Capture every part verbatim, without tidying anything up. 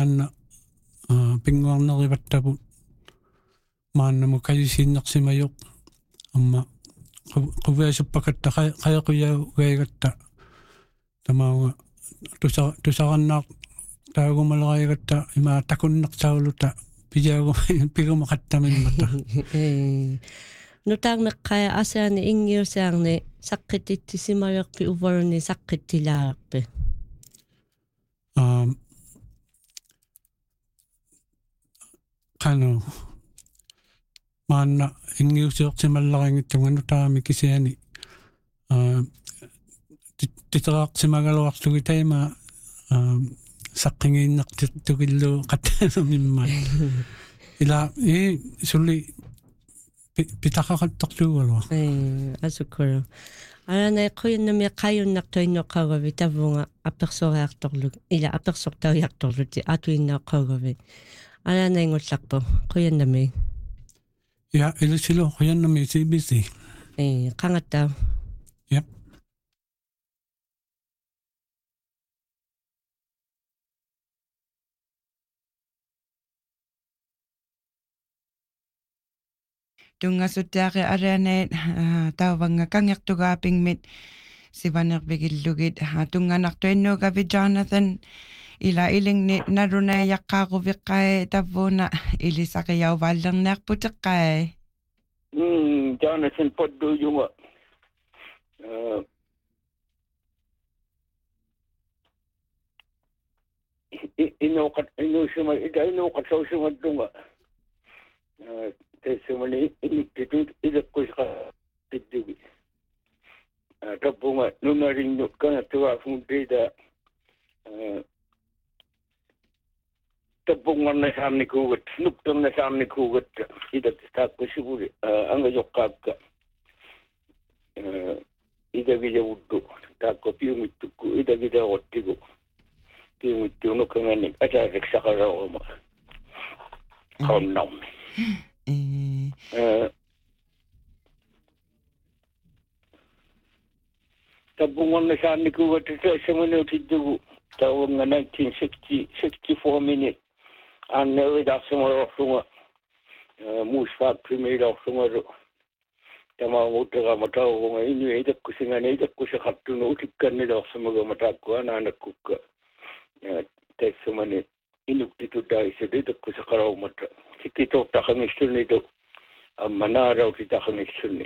anna pinguarnerivattaput maannamu kayusiinnersimayuq amma quviasuppakatta qayaquyaugaigatta tamaunga tusa tusarannaq taagumalerigatta ima takunnartauluta pijaagum pigumaqattamimmata nutaarneqqaya asaani ingiusaarni saqqitittisimalerpi uvoruni saqqittilaalerpi um kanu maanna ingiusiortimallariнгитсугану таами кисиани а титераартимагалуарлуги тайма а саққингииннертугиллу қаттаанумимма ила и сулли питақақаттарлугалуа э асуккула алана қуиннами қаюннартуинноққагови тавунга аперсориарторлуг ила аперсортариарторлути атуиннааққагови алана ингулларпу қуиннами я илисилу қуиннами сибиси э қангаттаа yep Tungasutaari araneet tauvanga kangertugaapingmit sivanervigillugit tunganartuinnuugavi Jonathan ila ilingni narunayaqqaaquviqqai tavuuna ilisaqiyauvallernearputeqqai mm Jonathan podduyunga uh inoqat inusuma ida inoqat sausumadunga uh tesumani inikitut idakkusqa tiddugi tapunga numarinnu kana tuwa fundida tapunga nasamni kugat nuptum nasamni kugat idak takkusuburi anga yoqqaakka idagija uddu takko piumittukku idagija ottigu piumittu nukangani ajarik saqarawma qonnammi tabungan na saan ni kuwa tita sa manutiddugu tawang nineteen sixty-four minute an nawidaksumarasunga muusfaak primidaksungaru tamaamutaga matawunga inu idakkusingana idakkusaqattunu utikkannidaksamaga matakku anaanakkukka tesumani inuktituddaisadu idakkusaqarawmata Sikito takamisuni do manaraw kita kamisuni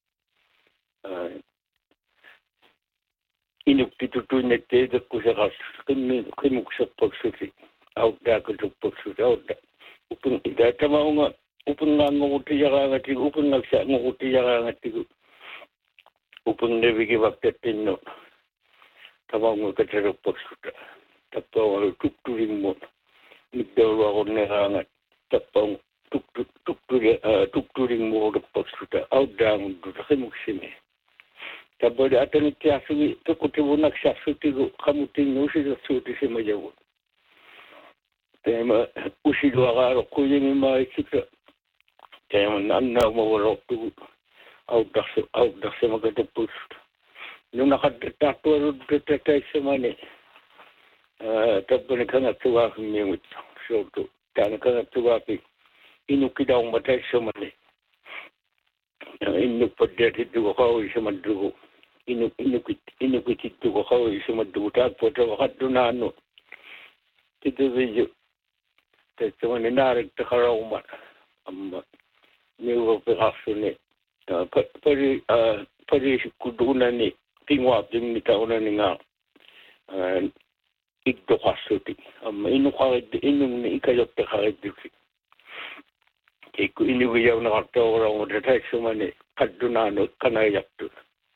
inuk titutunya te kusakas kini kimuksapaksuti out da kutupaksuti out da upung ida tamaunga upung nguti jarangati upung ngaksa nguti jarangati upung nevigi waktatinno tamaunga kacarapaksuta tapawa tukturing mo nigdawa konerangat tapang tuk tuk tuk tuk turing mo dapaksuta out down do khimuksime tabada atani tiasui tukutibunak sasuti kamutin nusi suti simajawu tema usidu agaro kuyini mai sika tema nanna mo roktu out das out das magadapaksuta nuna kadtatu tetai semane tabani kana tuwa khimut shoto Kana kana tuwapi inukidaw matay sumali inu padyati dugo kawi sumaddugo inu inukit inukit dugo kawi sumaddugo tagpoto wakadunano tito video tesumani narik takarawma amma niwa pikasune pari pari kudunani tingwa ping nitaunani nga ikdo kasuti amma inu kagid inu ni ikayotte kagidduki iku inu yaw na kartawra mo data sumani kadunano kanayattu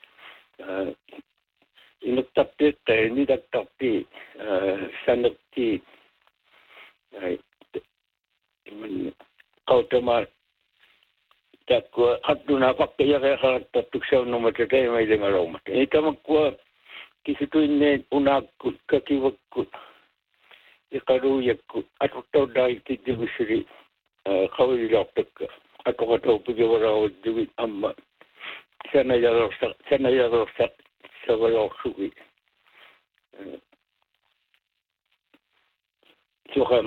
inu tapte tani dak tapti sanakti ai iman kautama takwa kaduna pakya ka katuksaw no matay may dengarawmat itamakwa kisituinne unakku kakiwakku iqaruyakku atutawdai tidibusiri qawilaqtakka atoqataw pigawarawaddugi amma sanayarorsa sanayarorsa savalorsugi soqa